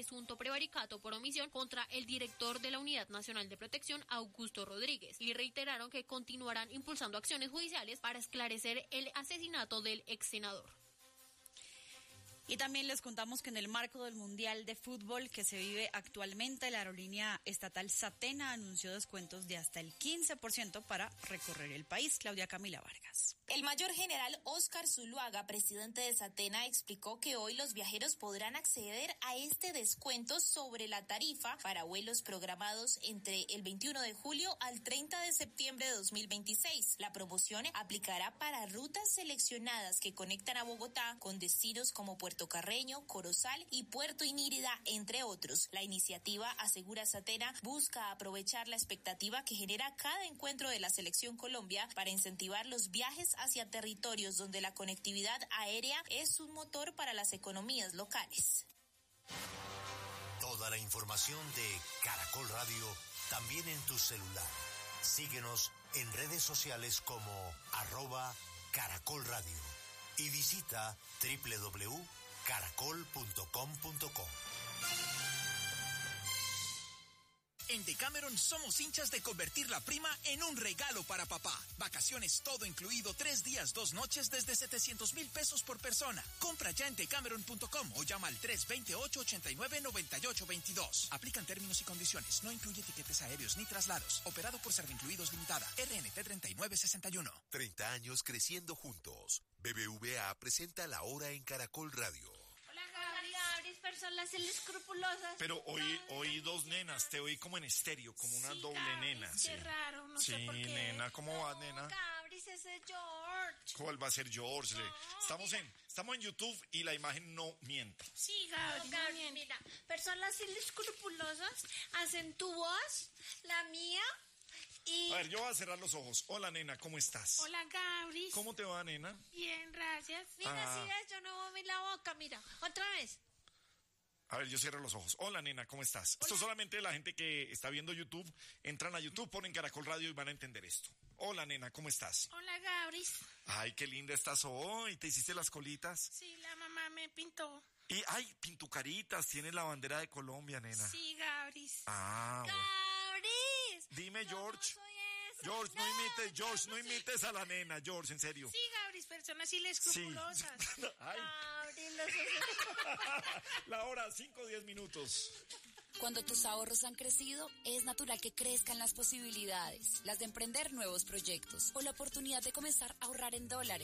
presunto prevaricato por omisión contra el director de la Unidad Nacional de Protección, Augusto Rodríguez, y reiteraron que continuarán impulsando acciones judiciales para esclarecer el asesinato del ex senador. Y también les contamos que en el marco del Mundial de Fútbol que se vive actualmente, la aerolínea estatal Satena anunció descuentos de hasta el 15% para recorrer el país. Claudia Camila Vargas. El mayor general Óscar Zuluaga, presidente de Satena, explicó que hoy los viajeros podrán acceder a este descuento sobre la tarifa para vuelos programados entre el 21 de julio al 30 de septiembre de 2026. La promoción aplicará para rutas seleccionadas que conectan a Bogotá con destinos como Puerto Carreño, Corozal y Puerto Inírida, entre otros. La iniciativa, asegura Satena, busca aprovechar la expectativa que genera cada encuentro de la Selección Colombia para incentivar los viajes hacia territorios donde la conectividad aérea es un motor para las economías locales. Toda la información de Caracol Radio también en tu celular. Síguenos en redes sociales como @Caracol Radio y visita www.caracol.com.co. En Decameron somos hinchas de convertir la prima en un regalo para papá. Vacaciones todo incluido, 3 días, 2 noches desde 700,000 pesos por persona. Compra ya en decameron.com o llama al 328-89-9822. Aplican términos y condiciones. No incluye tiquetes aéreos ni traslados. Operado por Servincluidos Limitada. RNT 3961. 30 años creciendo juntos. BBVA presenta La Hora en Caracol Radio. Personas escrupulosas. Pero oí dos nenas, te oí como en estéreo, como una doble Gabris, nena. Qué sí. raro, no sí, sé por qué. Nena, ¿cómo vas, nena? Gabris, ese es George. ¿Cuál va a ser George? No, Estamos en YouTube y la imagen no miente. Sí, Gabris, no miente. Mira, personas inescrupulosas hacen tu voz, la mía. Y... A ver, yo voy a cerrar los ojos. Hola, nena, ¿cómo estás? Hola, Gabris. ¿Cómo te va, nena? Bien, gracias. Mira, si ves, yo no moví la boca, mira. Otra vez. A ver, yo cierro los ojos. Hola, nena, ¿cómo estás? Hola. Esto solamente la gente que está viendo YouTube, entran a YouTube, ponen Caracol Radio y van a entender esto. Hola, nena, ¿cómo estás? Hola, Gabris. Ay, qué linda estás hoy. ¿Te hiciste las colitas? Sí, la mamá me pintó. Y, ay, pintucaritas, tienes la bandera de Colombia, nena. Sí, Gabris. Ah, bueno. Gabris. Dime, George. No soy esa. George, no imites a la nena, George, en serio. Sí, Gabris, personas inescrupulosas. Sí. Ay. Gabris, La hora, 5:10 minutos. Cuando tus ahorros han crecido, es natural que crezcan las posibilidades, las de emprender nuevos proyectos o la oportunidad de comenzar a ahorrar en dólares.